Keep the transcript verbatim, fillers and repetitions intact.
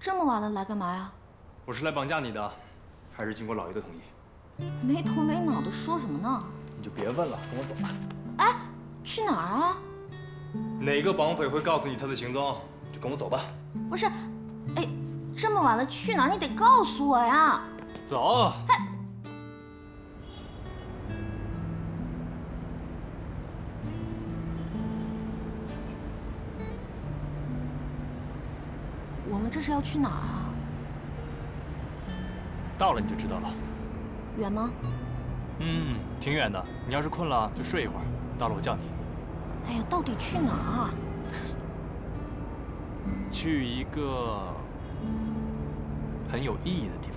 这么晚了来干嘛呀？ 我是来绑架你的，还是经过老爷的同意？ 没头没脑的说什么呢？ 你就别问了，跟我走吧。 哎，去哪儿啊？ 哪个绑匪会告诉你他的行踪？就跟我走吧。 不是，哎，这么晚了去哪儿？你得告诉我呀。 走。 哎。 我们这是要去哪儿啊？ 到了你就知道了。 远吗？ 嗯，挺远的。你要是困了就睡一会儿，到了我叫你。 哎呀，到底去哪儿？ 去一个很有意义的地方。